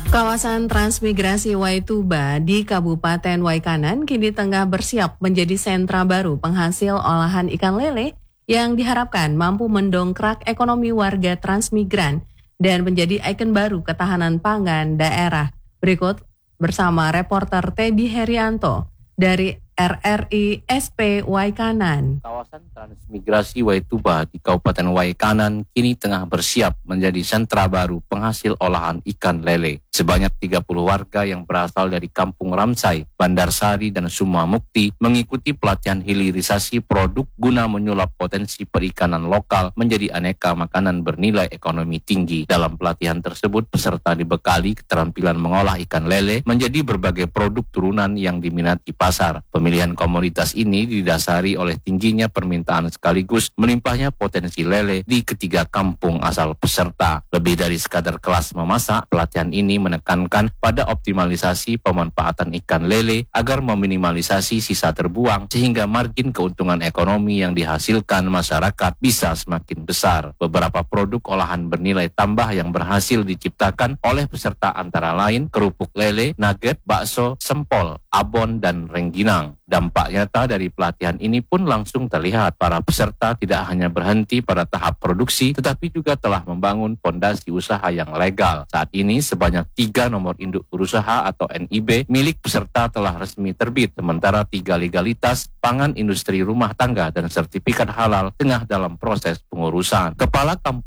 Kawasan transmigrasi Waituba di Kabupaten Waikanan kini tengah bersiap menjadi sentra baru penghasil olahan ikan lele yang diharapkan mampu mendongkrak ekonomi warga transmigran dan menjadi ikon baru ketahanan pangan daerah. Berikut bersama reporter Teddy Herianto dari RRI SP Waikanan. Kawasan transmigrasi Waituba di Kabupaten Waikanan kini tengah bersiap menjadi sentra baru penghasil olahan ikan lele. Sebanyak 30 warga yang berasal dari Kampung Ramsai, Bandar Sari, dan Sumamukti mengikuti pelatihan hilirisasi produk guna menyulap potensi perikanan lokal menjadi aneka makanan bernilai ekonomi tinggi. Dalam pelatihan tersebut, peserta dibekali keterampilan mengolah ikan lele menjadi berbagai produk turunan yang diminati pasar. Pemilihan komoditas ini didasari oleh tingginya permintaan sekaligus melimpahnya potensi lele di ketiga kampung asal peserta. Lebih dari sekadar kelas memasak, pelatihan ini menekankan pada optimalisasi pemanfaatan ikan lele agar meminimalisasi sisa terbuang sehingga margin keuntungan ekonomi yang dihasilkan masyarakat bisa semakin besar. Beberapa produk olahan bernilai tambah yang berhasil diciptakan oleh peserta antara lain kerupuk lele, nugget, bakso, sempol, abon, dan rengginang. Dampak nyata dari pelatihan ini pun langsung terlihat. Para peserta tidak hanya berhenti pada tahap produksi, tetapi juga telah membangun fondasi usaha yang legal. Saat ini sebanyak 3 nomor induk berusaha atau NIB milik peserta telah resmi terbit, sementara 3 legalitas, pangan industri rumah tangga, dan sertifikat halal tengah dalam proses pengurusan. Kepala Kampung